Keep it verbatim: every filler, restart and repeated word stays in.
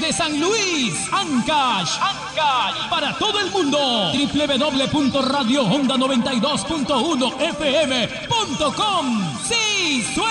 Desde San Luis, Ancash, Ancash, para todo el mundo. doble u doble u doble u punto radio onda noventa y dos punto uno f m punto com. ¡Sí, suena!